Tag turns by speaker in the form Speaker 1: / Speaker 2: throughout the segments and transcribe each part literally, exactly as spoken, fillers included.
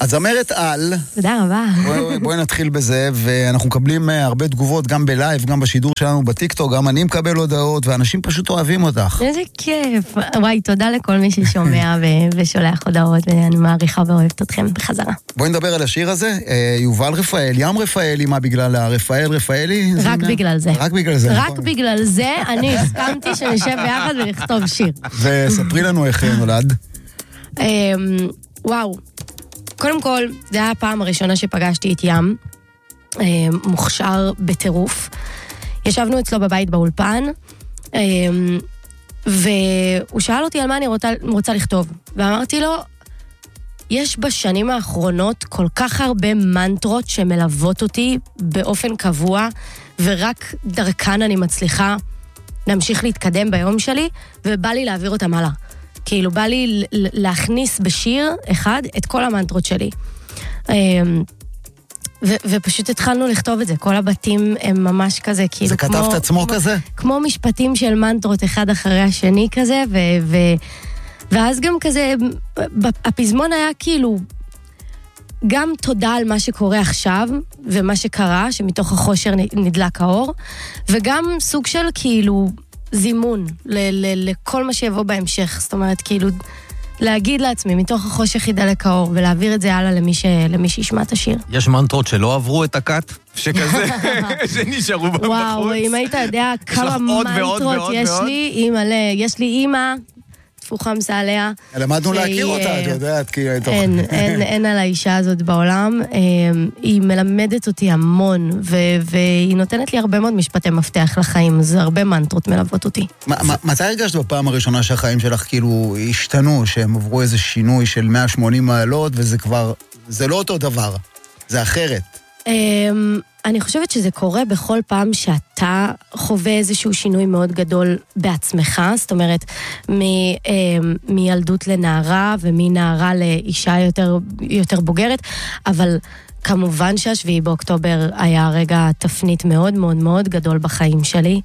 Speaker 1: אז זמרת על.
Speaker 2: תודה רבה.
Speaker 1: בואי, בואי נתחיל בזה, ואנחנו מקבלים הרבה תגובות, גם בלייב, גם בשידור שלנו בטיקטוק, גם אני מקבל הודעות, ואנשים פשוט אוהבים אותך.
Speaker 2: איזה כיף. וואי, תודה לכל מי ששומע ו- ושולח הודעות, ואני מעריכה ואוהבת אתכם בחזרה.
Speaker 1: בואי נדבר על השיר הזה. יובל רפאל, ים רפאלי, מה בגלל הרפאל רפאלי?
Speaker 2: רק בגלל זה.
Speaker 1: רק בגלל זה.
Speaker 2: רק בגלל זה אני הסכמתי שנשב ביחד ולכתוב שיר.
Speaker 1: וספרי לנו איך נולד.
Speaker 2: וואו. קודם כל, זה היה הפעם הראשונה שפגשתי את ים, מוכשר בטירוף. ישבנו אצלו בבית באולפן, והוא שאל אותי על מה אני רוצה, רוצה לכתוב. ואמרתי לו, יש בשנים האחרונות כל כך הרבה מנטרות שמלוות אותי באופן קבוע, ורק דרכן אני מצליחה להמשיך להתקדם ביום שלי, ובא לי להעביר אותם הלאה. כאילו בא לי להכניס בשיר אחד את כל המנטרות שלי. ו- ופשוט התחלנו לכתוב את זה. כל הבתים הם ממש כזה, כאילו
Speaker 1: זה
Speaker 2: כמו...
Speaker 1: כתב את עצמו
Speaker 2: כמו,
Speaker 1: כזה?
Speaker 2: כמו משפטים של מנטרות אחד אחרי השני כזה, ו... ו- ואז גם כזה, הפזמון היה כאילו, גם תודה על מה שקורה עכשיו, ומה שקרה, שמתוך החושר נדלק האור, וגם סוג של כאילו... זימון ל- ל- לכל מה שיבוא בהמשך. זאת אומרת, כאילו, להגיד לעצמי, מתוך החושך ידלק האור, ולהעביר את זה הלאה למי, ש- למי שישמע את השיר.
Speaker 3: יש מנטרות שלא עברו את הקאט? שכזה, שנשארו בחוץ?
Speaker 2: וואו, אם היית יודע כמה מנטרות יש לי, אימא'לה, יש לי אימא, תפוחה מסעליה.
Speaker 1: למדנו להכיר אותה, את יודעת, כי היית...
Speaker 2: אין, אין, אין על האישה הזאת בעולם. היא מלמדת אותי המון, והיא נותנת לי הרבה מאוד משפטי מפתח לחיים, אז הרבה מנטרות מלוות אותי.
Speaker 1: מתי הרגשת בפעם הראשונה שהחיים שלך כאילו השתנו, שהם עברו איזה שינוי של מאה ושמונים מעלות, וזה כבר, זה לא אותו דבר, זה אחרת?
Speaker 2: אני חושבת שזה קורה בכל פעם שאתה חווה איזשהו שינוי מאוד גדול בעצמך, זאת אומרת, מ- מילדות לנערה ומנערה לאישה יותר, יותר בוגרת, אבל כמובן שהשביעי באוקטובר היה רגע תפנית מאוד מאוד מאוד גדול בחיים שלי.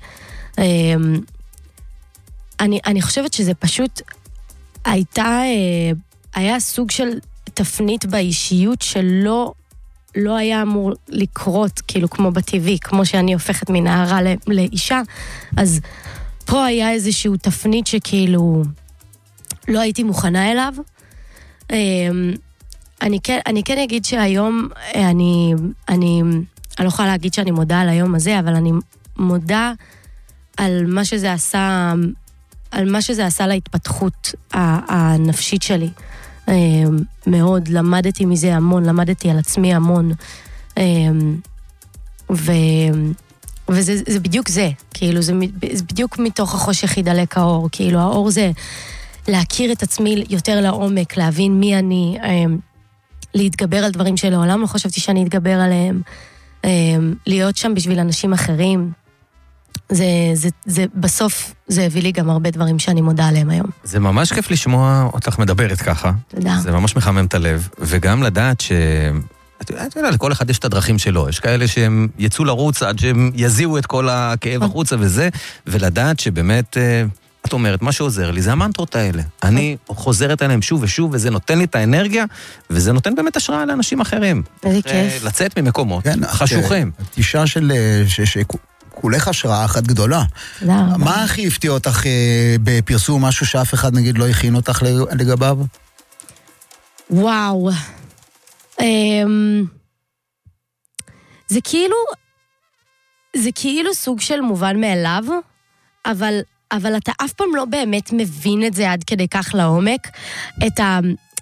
Speaker 2: אני, אני חושבת שזה פשוט הייתה, היה סוג של תפנית באישיות שלא לא היה אמור לקרות, כאילו, כמו בטבעי, כמו שאני הופכת מנערה לאישה, אז פה היה איזשהו תפנית שכאילו לא הייתי מוכנה אליו. אני כן, אני כן אגיד שהיום, אני, אני, אני לא יכולה להגיד שאני מודה על היום הזה, אבל אני מודה על מה שזה עשה, על מה שזה עשה להתפתחות הנפשית שלי. מאוד, למדתי מזה המון, למדתי על עצמי המון, ו... וזה זה בדיוק זה, כאילו, זה, זה בדיוק מתוך החושך ידלק האור, כאילו, האור זה להכיר את עצמי יותר לעומק, להבין מי אני, להתגבר על דברים שלעולם לא חשבתי שאני אתגבר עליהם, להיות שם בשביל אנשים אחרים, זה, זה, זה, בסוף זה הביא לי גם הרבה דברים שאני מודה עליהם היום.
Speaker 3: זה ממש כיף לשמוע אותך מדברת ככה.
Speaker 2: תודה.
Speaker 3: זה ממש מחמם את הלב, וגם לדעת ש... את יודעת, לכל אחד יש את הדרכים שלו, יש כאלה שהם יצאו לרוץ עד שהם יזיעו את כל הכאב החוצה וזה, ולדעת שבאמת, את אומרת, מה שעוזר לי זה המנטרות האלה. אני חוזרת עליהם שוב ושוב, וזה נותן לי את האנרגיה, וזה נותן באמת השראה לאנשים אחרים.
Speaker 2: איזה כיף.
Speaker 3: לצאת ממקומות חשוכים.
Speaker 1: את אישה של... כולך השראה אחת גדולה. מה הכי הפתיע אותך בפרסום, משהו שאף אחד נגיד לא הכין אותך לגביו?
Speaker 2: וואו. זה כאילו, זה כאילו סוג של מובן מאליו, אבל, אבל אתה אף פעם לא באמת מבין את זה עד כדי כך לעומק. את ה...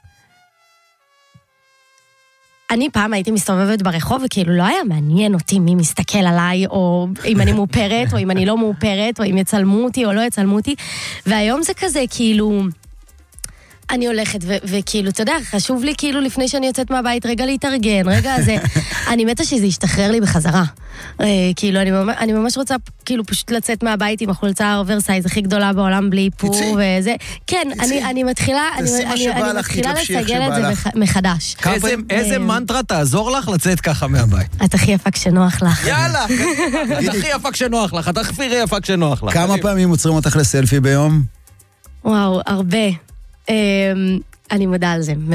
Speaker 2: אני פעם הייתי מסתובבת ברחוב, וכאילו לא היה מעניין אותי מי מסתכל עליי, או אם אני מאופרת, או אם אני לא מאופרת, או אם יצלמו אותי או לא יצלמו אותי, והיום זה כזה כאילו... אני הולכת, ו- וכאילו, אתה יודע, חשוב לי כאילו לפני שאני יוצאת מהבית, רגע להתארגן, רגע זה, אני מתה שזה ישתחרר לי בחזרה. אה, כאילו, אני ממש, אני ממש רוצה כאילו פשוט לצאת מהבית עם החולצה האוברסייז הכי גדולה בעולם בלי איפור וזה. כן, אני, אני מתחילה, אני, אני, אני מתחילה לסגל את זה מח, מחדש.
Speaker 3: איזה, איזה מנטרה תעזור לך לצאת ככה מהבית?
Speaker 2: את הכי יפה כשנוח לך.
Speaker 3: יאללה, את הכי יפה כשנוח לך, את הכי יפה כשנוח לך.
Speaker 1: כמה פעמים עוצרים אותך לסלפי ביום?
Speaker 2: וואו, הרבה. אני מודה על זה, מאוד.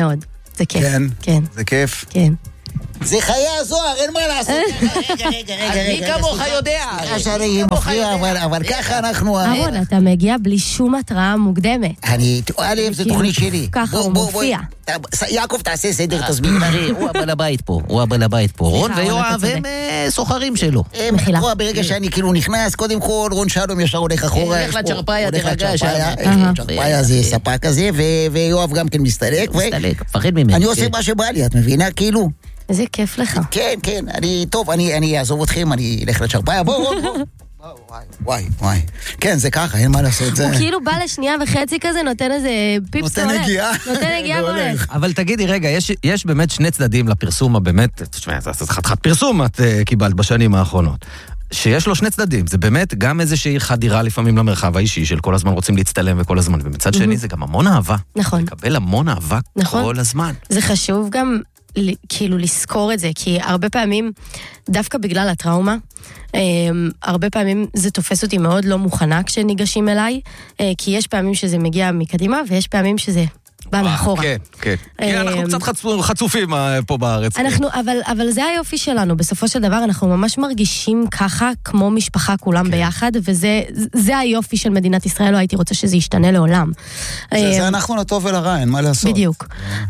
Speaker 2: זה כיף.
Speaker 1: כן,
Speaker 2: כן.
Speaker 1: זה כיף.
Speaker 2: כן.
Speaker 1: זה חיי הזוהר, אין מה לעשות. רגע, רגע, רגע.
Speaker 3: מי כמוך יודע?
Speaker 1: שאני מפריע, אבל ככה אנחנו...
Speaker 2: אהרון, אתה מגיע בלי שום התראה מוקדמת.
Speaker 1: אני... א', זה תוכנית שלי.
Speaker 2: ככה הוא מופיע.
Speaker 1: יעקב, תעשה סדר, תסביר.
Speaker 3: הוא הבעל הבית פה, הוא הבעל הבית פה. רון ויואב הם סוחרים שלו.
Speaker 2: מחילה.
Speaker 1: ברגע שאני כאילו נכנס, קודם כל, רון שלום ישר הולך אחורה.
Speaker 3: הולך לצ'רפאיה, תרגע שם.
Speaker 1: צ'רפאיה זה ספק כזה, ויואב גם כן מסתלק.
Speaker 3: מסתלק, פחד ממנו.
Speaker 1: אני עושה מה שבא לי, את מבינה? כאילו...
Speaker 2: איזה כיף לך.
Speaker 1: כן, כן, אני, טוב, אני, אני אעזוב אתכם, אני אלך לצ'רפאיה, בואו, בואו, בואו. וואי, וואי, וואי. כן, זה ככה, אין מה לעשות.
Speaker 2: הוא כאילו בא לשנייה וחצי כזה, נותן איזה פיפס
Speaker 1: נותן נגיעה.
Speaker 2: נותן נגיעה והולך.
Speaker 3: אבל תגידי, רגע, יש, יש באמת שני צדדים לפרסום הבאמת, תשמע, זה חתיכת פרסום את uh, קיבלת בשנים האחרונות. שיש לו שני צדדים, זה באמת גם איזושהי חדירה לפעמים למרחב האישי, של כל הזמן רוצים להצטלם וכל הזמן, ומצד שני זה גם המון אהבה.
Speaker 2: נכון.
Speaker 3: לקבל המון אהבה כל הזמן.
Speaker 2: זה חשוב גם... כאילו לזכור את זה, כי הרבה פעמים, דווקא בגלל הטראומה, הרבה פעמים זה תופס אותי מאוד לא מוכנה כשניגשים אליי, כי יש פעמים שזה מגיע מקדימה, ויש פעמים שזה בא מאחורה.
Speaker 3: כן, כן. כי אנחנו קצת חצופים פה בארץ.
Speaker 2: אבל זה היופי שלנו, בסופו של דבר אנחנו ממש מרגישים ככה, כמו משפחה כולם ביחד, וזה היופי של מדינת ישראל, לא הייתי רוצה שזה ישתנה לעולם.
Speaker 1: זה אנחנו לטוב ולרע, אין מה לעשות.
Speaker 2: בדיוק.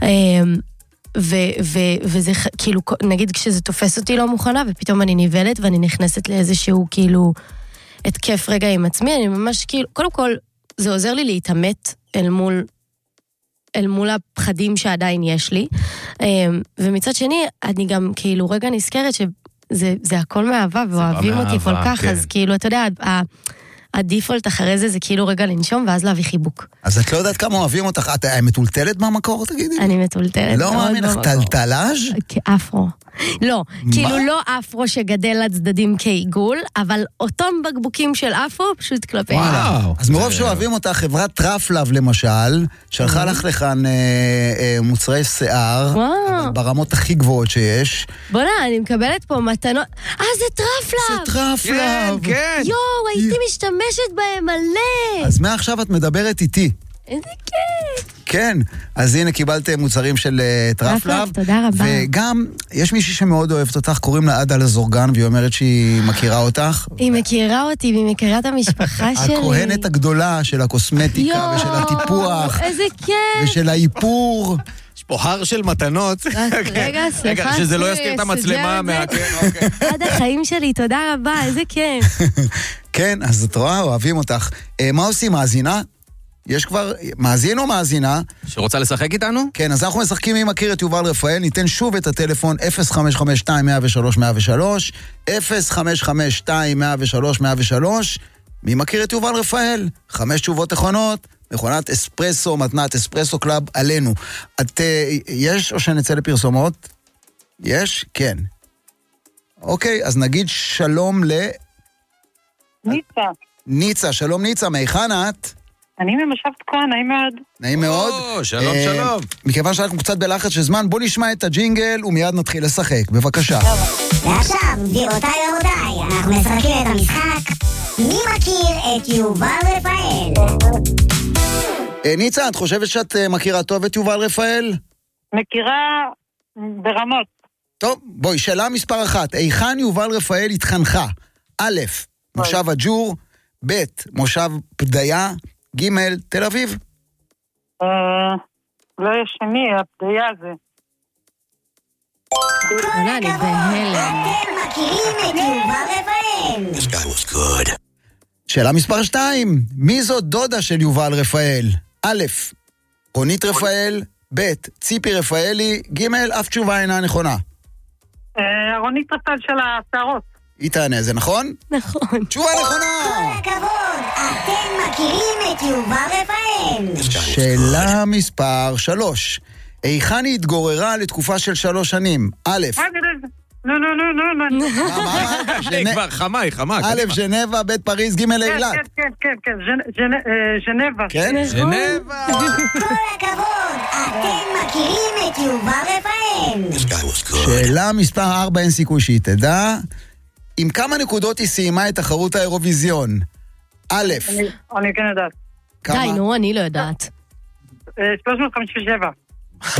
Speaker 2: וזה כאילו, נגיד כשזה תופס אותי לא מוכנה, ופתאום אני ניבלת ואני נכנסת לאיזשהו כאילו התקף רגע עם עצמי, אני ממש כאילו, קודם כל זה עוזר לי להתאמת אל מול, אל מול הפחדים שעדיין יש לי, ומצד שני אני גם כאילו רגע נזכרת שזה זה הכל מאהבה, ואוהבים אותי כל כך, אז כאילו אתה יודע, הדיפולט אחרי זה זה כאילו רגע לנשום, ואז להביא חיבוק.
Speaker 1: אז את לא יודעת כמה אוהבים אותך, את מטולטלת מהמקור, תגידי?
Speaker 2: אני מטולטלת.
Speaker 1: לא מאמין לך, טלטלאז'?
Speaker 2: כאפרו. לא, כאילו לא אפרו שגדל לצדדים כעיגול, אבל אותם בקבוקים של אפרו פשוט כלפי.
Speaker 1: וואו. אז מרוב שאוהבים אותך, חברת טרפלב למשל, שלחה לך לכאן מוצרי שיער, ברמות הכי גבוהות שיש.
Speaker 2: בוא'נה, אני מקבלת פה מתנות. אה, זה טרפלב!
Speaker 1: זה טרפלב!
Speaker 3: כן, כן.
Speaker 2: יואו, הייתי משתמשת בהם מלא.
Speaker 1: אז מעכשיו את מדברת איתי.
Speaker 2: איזה כיף.
Speaker 1: כן, אז הנה קיבלתם מוצרים של טרפלב.
Speaker 2: תודה רבה.
Speaker 1: וגם, יש מישהי שמאוד אוהבת אותך, קוראים לה עדה לזורגן, והיא אומרת שהיא מכירה אותך.
Speaker 2: היא מכירה אותי, והיא מכירה את המשפחה שלי.
Speaker 1: הכהנת הגדולה של הקוסמטיקה, ושל הטיפוח.
Speaker 2: איזה כיף.
Speaker 1: ושל האיפור.
Speaker 3: יש פה הר של מתנות.
Speaker 2: רגע, סליחה.
Speaker 3: רגע, שזה לא יסתיר את המצלמה מהכן, אוקיי.
Speaker 2: עד החיים שלי, תודה רבה, איזה כיף.
Speaker 1: כן, אז את רואה, אוהבים אותך. מה עושים, מאזינה? יש כבר מאזין או מאזינה?
Speaker 3: שרוצה לשחק איתנו?
Speaker 1: כן, אז אנחנו משחקים עם מכיר את יובל רפאל, ניתן שוב את הטלפון אפס חמש חמש שתיים מאה ושלוש מאה ושלוש, אפס חמש חמש שתיים מאה ושלוש מאה ושלוש, מי מכיר את יובל רפאל? חמש תשובות נכונות, מכונת אספרסו, מתנת אספרסו קלאב עלינו. את, יש או שנצא לפרסומות? יש? כן. אוקיי, אז נגיד שלום ל...
Speaker 4: ניצה.
Speaker 1: ניצה, שלום ניצה, מהיכן את?
Speaker 4: אני ממושב תקוע, נעים מאוד.
Speaker 1: נעים מאוד.
Speaker 3: או, שלום, שלום.
Speaker 1: מכיוון שאנחנו קצת בלחץ של זמן, בוא נשמע את הג'ינגל ומיד נתחיל לשחק. בבקשה.
Speaker 5: ועכשיו, גבירותיי ורבותיי, אנחנו משחקים את המשחק. מי מכיר את יובל רפאל?
Speaker 1: ניצה, את חושבת שאת מכירה טוב את יובל רפאל?
Speaker 4: מכירה ברמות.
Speaker 1: טוב, בואי, שאלה מספר אחת. היכן יובל רפאל התחנכה? א', מושב הג'ור, ב', מושב פדיה, ג', תל אביב.
Speaker 4: לא ישני, הפדיה זה.
Speaker 2: אני בהלם.
Speaker 5: אתם מכירים את יובל רפאל?
Speaker 1: שאלה מספר שתיים. מי זו דודה של יובל רפאל? א', רונית רפאל, ב', ציפי רפאלי, ג', אף תשובה אינה נכונה.
Speaker 4: רונית רפאל של השערות.
Speaker 1: היא תענה, זה נכון?
Speaker 2: נכון.
Speaker 1: תשובה נכונה!
Speaker 5: כל הכבוד, אתם מכירים את יובל רפאל?
Speaker 1: שאלה מספר שלוש. היכן היא התגוררה לתקופה של שלוש שנים? א',
Speaker 4: נו, נו, נו, נו, נו.
Speaker 1: מה, מה?
Speaker 3: היא כבר חמה, היא חמה.
Speaker 1: א', ז'נבה, ב', פריז, ג', אילת.
Speaker 4: כן, כן, כן, כן, ז'נבה.
Speaker 1: כן?
Speaker 3: ז'נבה.
Speaker 5: כל הכבוד, אתם מכירים את יובל רפאל?
Speaker 1: שאלה מספר ארבע, אין סיכוי שהיא תדע. עם כמה נקודות היא סיימה את תחרות האירוויזיון? א',
Speaker 4: אני כן יודעת.
Speaker 2: די, נו, אני לא יודעת.
Speaker 4: שלוש מאות חמישים ושבע.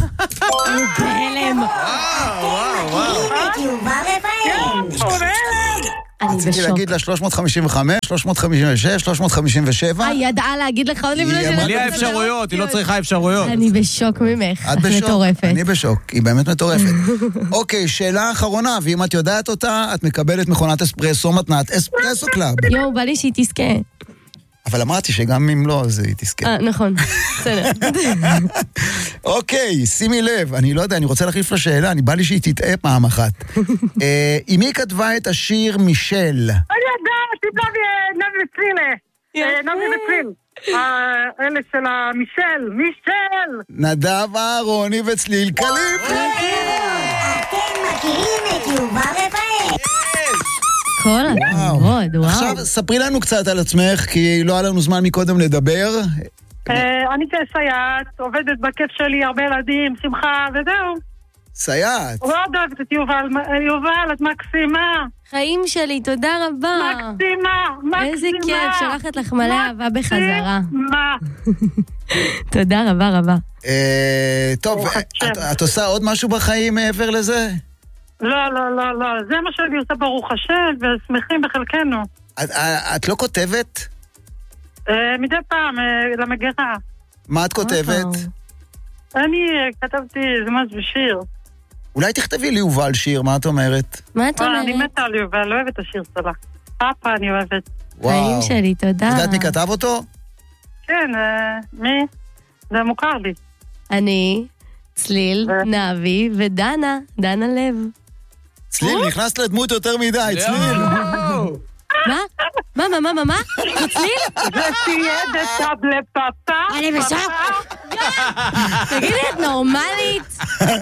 Speaker 2: בהלם.
Speaker 1: וואו, וואו.
Speaker 5: את יובל רפאל.
Speaker 2: אני
Speaker 1: רציתי
Speaker 2: בשוק.
Speaker 1: להגיד לה שלוש מאות חמישים וחמש, שלוש מאות חמישים ושש, שלוש מאות חמישים ושבע.
Speaker 2: היא ידעה להגיד לך עוד לפני
Speaker 1: היא
Speaker 2: שהיא...
Speaker 1: אמרה
Speaker 3: בלי האפשרויות, היא לא צריכה אפשרויות.
Speaker 2: אני בשוק ממך.
Speaker 1: את בשוק,
Speaker 2: מטורפת.
Speaker 1: אני בשוק, היא באמת מטורפת. אוקיי, שאלה אחרונה, ואם את יודעת אותה, את מקבלת מכונת אספרסו מתנת אספרסו קלאב.
Speaker 2: יואו, בא לי שהיא תזכה.
Speaker 1: אבל אמרתי שגם אם לא, אז היא תזכה.
Speaker 2: אה, נכון. בסדר.
Speaker 1: אוקיי, שימי לב, אני לא יודע, אני רוצה להחליף לשאלה, אני בא לי שהיא תטעה פעם אחת. אה, עם מי כתבה את השיר מישל?
Speaker 4: אני יודעת, עם נבי- נבי וצלילה. אה, נבי וצליל. אה, אלה של המישל, מישל!
Speaker 1: נדב אהרוני וצליל קליפי.
Speaker 5: אתם מכירים את יובל רפאל.
Speaker 2: כל הכבוד, וואו.
Speaker 1: עכשיו, ספרי לנו קצת על עצמך, כי לא היה לנו זמן מקודם לדבר.
Speaker 4: אה, אני כסייעת, עובדת בכיף שלי, הרבה ילדים, שמחה, וזהו.
Speaker 1: סייעת.
Speaker 4: מאוד אוהבת את יובל. יובל, את מקסימה.
Speaker 2: חיים שלי, תודה רבה.
Speaker 4: מקסימה, מקסימה.
Speaker 2: איזה כיף, שולחת לך מלא אהבה בחזרה.
Speaker 4: מה?
Speaker 2: תודה רבה רבה.
Speaker 1: אה, טוב,
Speaker 4: ברוך
Speaker 1: את-
Speaker 4: השם.
Speaker 1: את עושה עוד משהו בחיים מעבר לזה?
Speaker 4: לא, לא, לא, לא. זה מה שאני עושה ברוך השם, ושמחים בחלקנו.
Speaker 1: את- את לא כותבת?
Speaker 4: אה, מדי פעם, אה, למגירה.
Speaker 1: מה את כותבת?
Speaker 2: וואו.
Speaker 4: אני אה, כתבתי איזה משהו בשיר.
Speaker 1: אולי תכתבי לי יובל שיר, מה את אומרת?
Speaker 2: מה את
Speaker 4: אה, אני
Speaker 2: אומרת?
Speaker 4: מתה על יובל, לא אוהבת את השיר שלה. פאפה אני אוהבת.
Speaker 2: חיים שלי, תודה.
Speaker 1: את יודעת מי כתב אותו?
Speaker 4: כן, אה, מי? זה מוכר לי.
Speaker 2: אני, צליל,
Speaker 4: ו-
Speaker 2: נבי ודנה, דנה לב.
Speaker 1: צליל, נכנסת לדמות יותר מדי, צליל.
Speaker 2: מה? מה, מה, מה, מה, מה? זו צליל?
Speaker 4: זה תיעד את טאבלה פאפה.
Speaker 2: אני בשוק. תגידי, את נורמלית?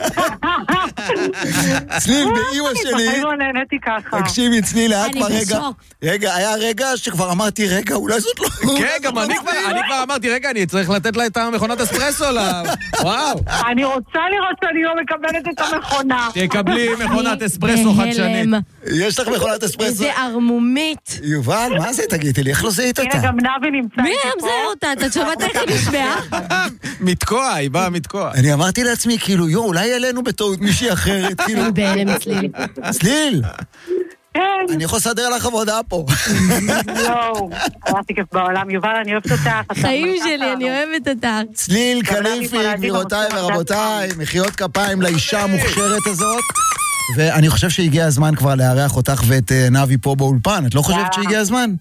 Speaker 1: צליל, באימא שלי.
Speaker 4: בחיים לא נהניתי ככה.
Speaker 1: תקשיבי, צליל, היה
Speaker 2: אני
Speaker 1: כבר רגע...
Speaker 2: בשוק.
Speaker 1: רגע, היה רגע שכבר אמרתי, רגע, אולי זאת לא...
Speaker 3: כן, גם אני כבר, אני כבר אמרתי, רגע, אני צריך לתת לה את המכונת אספרסו לה. וואו.
Speaker 4: אני רוצה לראות שאני לא מקבלת את המכונה.
Speaker 3: תקבלי מכונת אספרסו
Speaker 2: בהלם.
Speaker 3: חדשנית.
Speaker 1: יש לך מכונת אספרסו.
Speaker 2: איזה ערמומית.
Speaker 1: יובל, מה זה? תגידי לי, איך לא זיהית אותה?
Speaker 4: הנה, גם נבי נמצא
Speaker 2: מי
Speaker 4: איתי
Speaker 2: היה
Speaker 4: פה.
Speaker 2: מזהה אותה? אתה שמעת איך היא נשמעה?
Speaker 3: מתקוע, היא באה מתקוע.
Speaker 1: אני אמרתי לעצמי, כאילו, יו, אולי אלינו בטעות מישהי אחרת, כאילו...
Speaker 2: אני בהלם צליל.
Speaker 1: צליל,
Speaker 4: כן,
Speaker 1: אני יכול לסדר לך עבודה פה.
Speaker 4: יואו. אמרתי כיף בעולם. יובל, אני אוהבת אותך.
Speaker 2: חיים שלי, אני אוהבת אותך.
Speaker 1: צליל
Speaker 4: גם אני
Speaker 1: קליפי,
Speaker 4: יכולה
Speaker 1: גבירותיי
Speaker 4: להגיד
Speaker 1: ורבותיי, מחיאות כפיים לאישה המוכשרת הזאת. ואני חושב שהגיע הזמן כבר לארח אותך ואת אה, נבי פה באולפן. את לא חושבת שהגיע הזמן?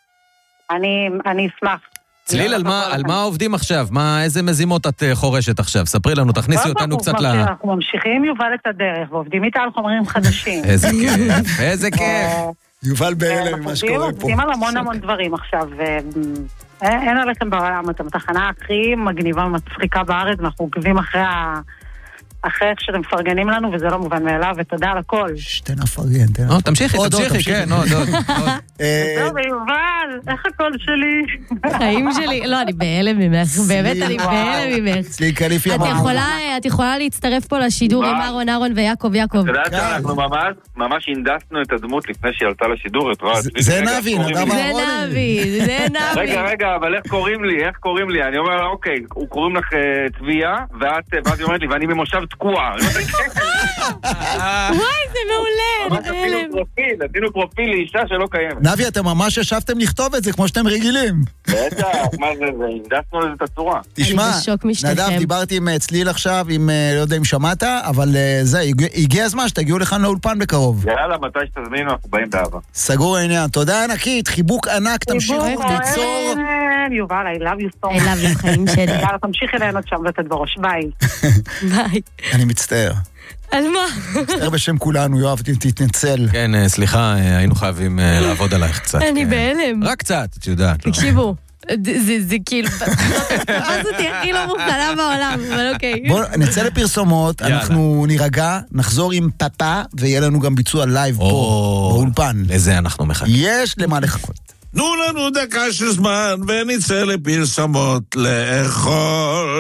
Speaker 4: אני אני אשמח.
Speaker 3: צליל, על מה- על מה עובדים עכשיו? מה, איזה מזימות את אה, חורשת עכשיו? ספרי לנו, תכניסי אותנו קצת ל...
Speaker 4: אנחנו ממשיכים עם יובל את הדרך, ועובדים איתה על חומרים חדשים.
Speaker 3: איזה כיף, איזה כיף.
Speaker 1: יובל בהלם
Speaker 4: אנחנו
Speaker 1: ממה
Speaker 4: עובדים
Speaker 1: שקורה פה.
Speaker 4: עובדים על המון המון דברים עכשיו. אה, אין אין עליכם בעולם, אתם התחנה הכי מגניבה ומצחיקה בארץ, ואנחנו עוקבים אחרי ה... אחרי איך שאתם מפרגנים לנו, וזה לא מובן מאליו, ותודה על הכל.
Speaker 1: שתן אפרגן, תן
Speaker 3: או, תמשיכי,
Speaker 1: עוד, עוד,
Speaker 3: תמשיכי, כן, עוד, עוד. עוד.
Speaker 1: אה,
Speaker 4: טוב, יובל, איך הקול שלי?
Speaker 2: חיים שלי, לא, אני בהלם ממך, באמת אני בהלם ממך.
Speaker 1: צליל קליפי
Speaker 2: את
Speaker 1: אמר.
Speaker 2: יכולה, את יכולה להצטרף פה לשידור עם אהרון אהרון ויעקב יעקב.
Speaker 6: את יודעת
Speaker 1: כן.
Speaker 6: שאנחנו ממש, ממש הנדסנו את הדמות לפני שהיא עלתה לשידור, את רואה?
Speaker 1: זה-
Speaker 6: צבי,
Speaker 1: זה
Speaker 6: רגע,
Speaker 1: נבי,
Speaker 6: איך קוראים
Speaker 1: נדב
Speaker 6: לי?
Speaker 2: זה
Speaker 1: אהרוני.
Speaker 2: נבי, זה נבי.
Speaker 6: רגע, רגע, אבל איך קוראים לי? איך קוראים לי? אני אומר לה, אוקיי, הוא קוראים לך אה, צביה, ואת, אה, ואז היא אומרת לי, ואני במושב תקוע. אני אומר, "כן."
Speaker 2: וואי, זה מעולה,
Speaker 6: ממש
Speaker 2: אני
Speaker 6: עשינו
Speaker 2: בהלם.
Speaker 6: פרופיל, עשינו פרופיל לאישה שלא קיימת.
Speaker 1: נבי, אתם ממש ישבתם לכתוב את זה כמו שאתם רגילים.
Speaker 6: בטח, מה זה, זה, הנדסנו לזה את הצורה.
Speaker 1: תשמע,
Speaker 2: בשוק משתיכם.
Speaker 1: נדב, דיברתי עם אה, צליל עכשיו, עם, אה, לא יודע אם שמעת, אבל אה, זה, הגיע- הגיע הזמן שתגיעו לכאן לאולפן בקרוב.
Speaker 6: יאללה, מתי שתזמינו, אנחנו באים באהבה.
Speaker 1: סגור העניין. תודה ענקית, חיבוק ענק, תמשיכו
Speaker 2: חיבוק,
Speaker 1: ליצור.
Speaker 4: כן, יובל, I love you so
Speaker 2: I
Speaker 4: much.
Speaker 2: love you, חיים שלי.
Speaker 4: יאללה, תמשיכי ליהנות שם לתת בראש, ביי.
Speaker 2: ביי.
Speaker 1: אני מצטער.
Speaker 2: על מה?
Speaker 1: מצטער בשם כולנו, יואב, תתנצל.
Speaker 3: כן, אה, סליחה, אה, היינו חייבים אה, לעבוד עלייך קצת.
Speaker 2: אני
Speaker 3: כן.
Speaker 2: בהלם.
Speaker 3: רק קצת, את יודעת. לא.
Speaker 2: תקשיבו, זה זה כאילו, מה זאתי הכי לא מוכנה בעולם, אבל אוקיי.
Speaker 1: בואו נצא לפרסומות,
Speaker 3: יאללה.
Speaker 1: אנחנו נירגע, נחזור עם פאפה, ויהיה לנו גם ביצוע לייב פה,
Speaker 3: או,
Speaker 1: באולפן.
Speaker 3: לזה אנחנו מחכים.
Speaker 1: יש למה לחכות.
Speaker 7: תנו לנו דקה של זמן ונצא לפרסומות לאכול.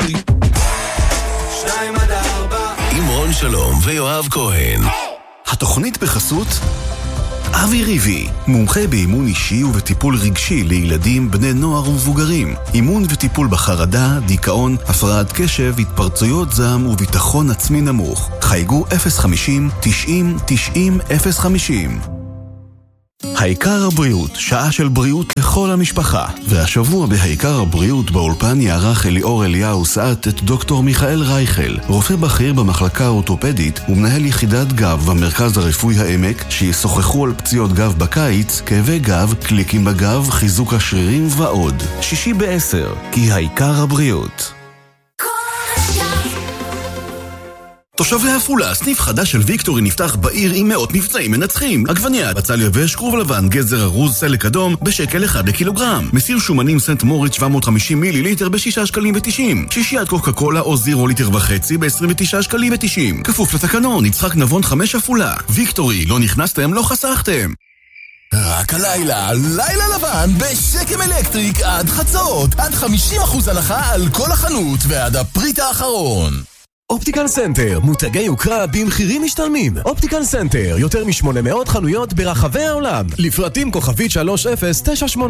Speaker 8: עם רון שלום ויואב כהן. התוכנית בחסות אבי ריבי, מומחה באימון אישי ובטיפול רגשי לילדים, בני נוער ומבוגרים. אימון וטיפול בחרדה, דיכאון, הפרעת קשב, התפרצויות זעם וביטחון עצמי נמוך. חייגו אפס חמישים תשעים תשעים אפס חמישים. העיקר הבריאות, שעה של בריאות לכל המשפחה. והשבוע בהעיקר הבריאות באולפן יערך אליאור אליהו סעט את דוקטור מיכאל רייכל, רופא בכיר במחלקה האורתופדית ומנהל יחידת גב במרכז הרפואי העמק, שישוחחו על פציעות גב בקיץ, כאבי גב, קליקים בגב, חיזוק השרירים ועוד. שישי בעשר, כי העיקר הבריאות. תושבי עפולה, סניף חדש של ויקטורי נפתח בעיר עם מאות מבצעים מנצחים. עגבנייה, בצל יבש, כרוב לבן, גזר ארוז, סלק אדום, בשקל אחד לקילוגרם. מסיר שומנים סנט מוריץ שבע מאות וחמישים מיליליטר בשישה שקלים ותשעים. שישיית קוקה קולה או זירו ליטר וחצי ב-עשרים ותשעה שקלים ותשעים. כפוף לתקנון, יצחק נבון חמש עפולה. ויקטורי, לא נכנסתם, לא חסכתם.
Speaker 9: רק הלילה, לילה לבן בשקם אלקטריק עד חצות. עד חמישים אחוז הנחה על כל החנות ועד הפריט האחרון.
Speaker 10: אופטיקל סנטר, מותגי יוקרה במחירים משתלמים. אופטיקל סנטר, יותר מ-שמונה מאות חנויות ברחבי העולם. לפרטים כוכבית שלוש אפס תשע שמונה.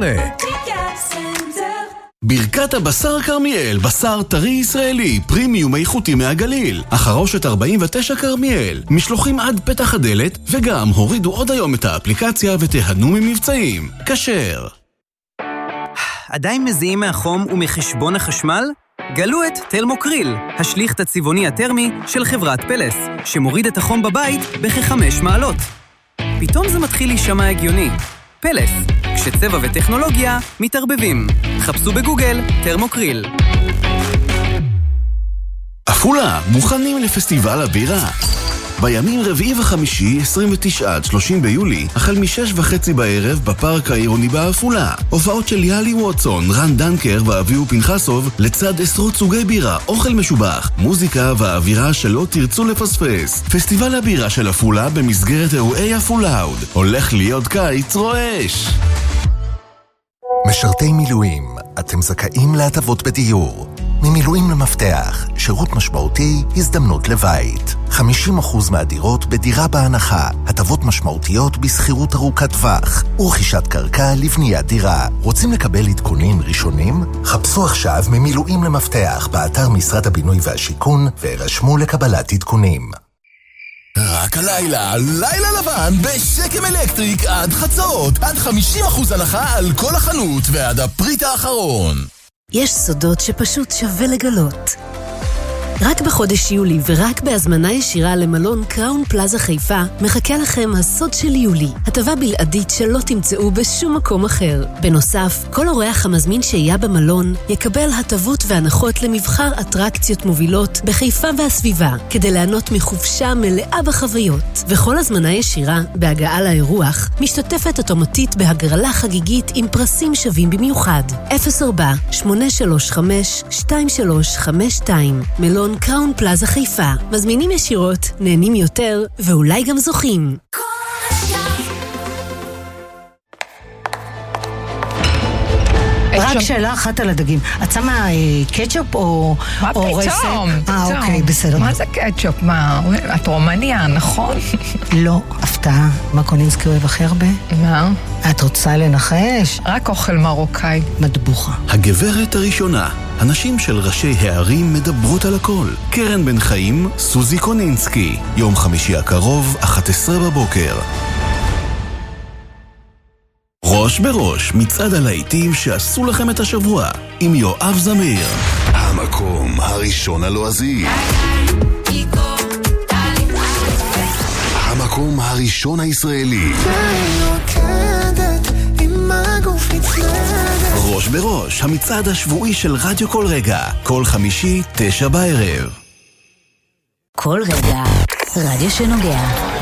Speaker 8: ברכת הבשר קרמיאל, בשר טרי ישראלי, פרימיום איכותי מהגליל. החרושת ארבעים ותשע קרמיאל, משלוחים עד פתח הדלת, וגם הורידו עוד היום את האפליקציה ותהנו ממבצעים. כשר.
Speaker 11: עדיין מזיעים מהחום ומחשבון החשמל? גלו את תלמוקריל, השליחת הצבעוני הטרמי של חברת פלס, שמוריד את החום בבית בכ-חמש מעלות. פתאום זה מתחיל להישמע הגיוני. פלס, כשצבע וטכנולוגיה מתערבבים. חפשו בגוגל תרמוקריל.
Speaker 8: עפולה, מוכנים לפסטיבל הבירה. בימים רביעי וחמישי, עשרים ותשעה עד שלושים ביולי, החל משש וחצי בערב בפארק העירוני בעפולה. הופעות של יאלי ווטסון, רן דנקר ואביהו פנחסוב, לצד עשרות סוגי בירה, אוכל משובח, מוזיקה והאווירה שלא תרצו לפספס. פסטיבל הבירה של עפולה במסגרת אירועי עפולאוד. הולך להיות קיץ רועש.
Speaker 12: משרתי מילואים, אתם זכאים להטבות בדיור. ממילואים למפתח, שירות משמעותי, הזדמנות לבית. חמישים אחוז מהדירות בדירה בהנחה, הטבות משמעותיות בסחירות ארוכת טווח, ורכישת קרקע לבניית דירה. רוצים לקבל עדכונים ראשונים? חפשו עכשיו ממילואים למפתח באתר משרד הבינוי והשיכון, והירשמו לקבלת עדכונים.
Speaker 9: רק הלילה, לילה לבן בשקם אלקטריק עד חצות. עד חמישים אחוז הנחה על כל החנות ועד הפריט האחרון.
Speaker 13: יש סודות שפשוט שווה לגלות. רק בחודש יולי ורק בהזמנה ישירה למלון קראון פלאזה חיפה מחכה לכם הסוד של יולי, הטבה בלעדית שלא תמצאו בשום מקום אחר. בנוסף, כל אורח המזמין שהייה במלון יקבל הטבות והנחות למבחר אטרקציות מובילות בחיפה והסביבה, כדי ליהנות מחופשה מלאה בחוויות. וכל הזמנה ישירה בהגעה לאירוח משתתפת אוטומטית בהגרלה חגיגית עם פרסים שווים במיוחד. אפס ארבע שמונה שלוש חמש שתיים שלוש חמש שתיים מלון קראון פלאזה חיפה. מזמינים ישירות, נהנים יותר, ואולי גם זוכים.
Speaker 14: רק שאלה אחת על הדגים. את שמה קטשופ או רסק?
Speaker 15: מה פתאום?
Speaker 14: אה, אוקיי, בסדר.
Speaker 15: מה זה קטשופ? מה? את רומניה, נכון?
Speaker 14: לא, הפתעה. מה קונינסקי אוהב הכי הרבה?
Speaker 15: מה?
Speaker 14: את רוצה לנחש?
Speaker 15: רק אוכל מרוקאי.
Speaker 14: מטבוחה.
Speaker 8: הגברת הראשונה. הנשים של ראשי הערים מדברות על הכל. קרן בן חיים, סוזי קונינסקי. יום חמישי הקרוב, אחת עשרה בבוקר. ראש בראש, מצעד הלהיטים שעשו לכם את השבוע, עם יואב זמיר.
Speaker 16: המקום הראשון הלועזי. המקום הראשון הישראלי.
Speaker 8: ראש בראש, המצעד השבועי של רדיו כל רגע. כל חמישי, תשע בערב.
Speaker 17: כל רגע, רדיו שנוגע.